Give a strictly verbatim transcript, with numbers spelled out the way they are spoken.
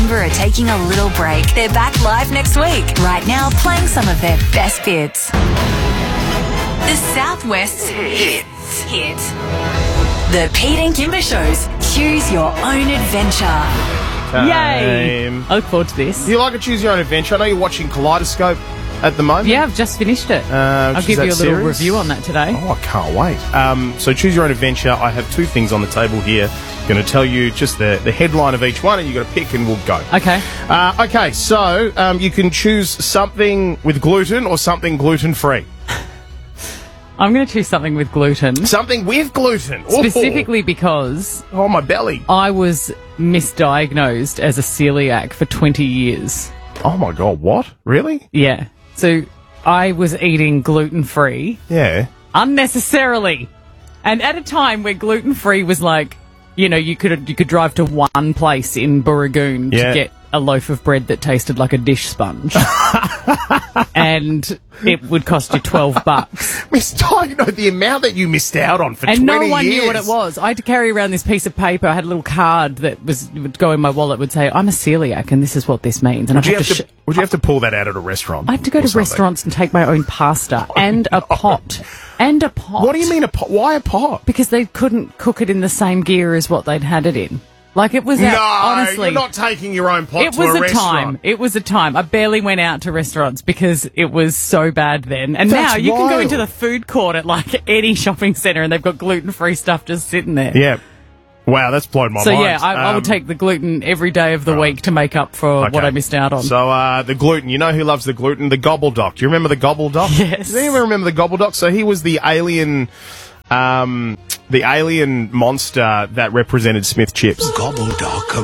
Katoomba are taking a little break. They're back live next week. Right now, playing some of their best bits. The Southwest's Hits Hit. The Pete and Kimber Show's Choose Your Own Adventure. Yay! I look forward to this. Do you like a Choose Your Own Adventure? I know you're watching Kaleidoscope at the moment. Yeah, I've just finished it. Uh, I'll give you a little series? review on that today. Oh, I can't wait. Um, so Choose Your Own Adventure. I have two things on the table here. Going to tell you just the, the headline of each one, and you've got to pick, and we'll go. Okay. Uh, okay, so um, you can choose something with gluten or something gluten-free. I'm going to choose something with gluten. Something with gluten. Oh. Specifically because... Oh, my belly. I was misdiagnosed as a celiac for twenty years. Oh, my God. What? Really? Yeah. So I was eating gluten-free. Yeah. Unnecessarily. And at a time where gluten-free was like, you know, you could you could drive to one place in Burragoon Yeah. to get a loaf of bread that tasted like a dish sponge. And it would cost you twelve bucks. Misdiagnosed, the amount that you missed out on for and twenty years. And no one knew what it was. I had to carry around this piece of paper. I had a little card that was would go in my wallet, would say, I'm a celiac and this is what this means. And Would, I'd you have have to to, sh- would you have to pull that out at a restaurant? I had to go or to something? restaurants and take my own pasta and a pot. And a pot. What do you mean a pot? Why a pot? Because they couldn't cook it in the same gear as what they'd had it in. Like, it was, No, out, honestly. you're not taking your own pot It to was a a restaurant. time. It was a time. I barely went out to restaurants because it was so bad then. And That's now you can go wild. into the food court at like any shopping centre and they've got gluten-free stuff just sitting there. Yeah. Wow, that's blown my So mind. yeah, I, I Um, would take the gluten every day of the right. week to make up for okay. what I missed out on. So uh, the gluten, you know who loves the gluten? The Gobbledoc. Do you remember the Gobbledoc? Yes. Does anyone remember the Gobbledoc? So he was the alien... Um, the alien monster that represented Smith Chips. Gobbledoc